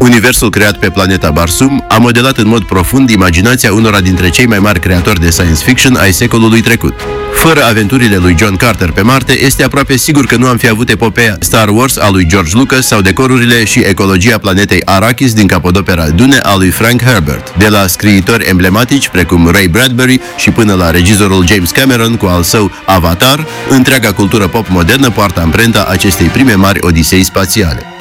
Universul creat pe planeta Barsum a modelat în mod profund imaginația unora dintre cei mai mari creatori de science fiction ai secolului trecut. Fără aventurile lui John Carter pe Marte, este aproape sigur că nu am fi avut epopeea Star Wars a lui George Lucas sau decorurile și ecologia planetei Arrakis din capodopera Dune a lui Frank Herbert, de la scriitori emblematici precum Ray Bradbury și până la regizorul James Cameron cu al său Avatar. Întreaga cultură pop modernă poartă amprenta acestei prime mari odisei spațiale.